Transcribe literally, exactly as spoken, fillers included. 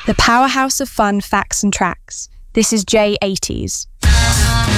The powerhouse of fun facts and tracks. This is J eighties.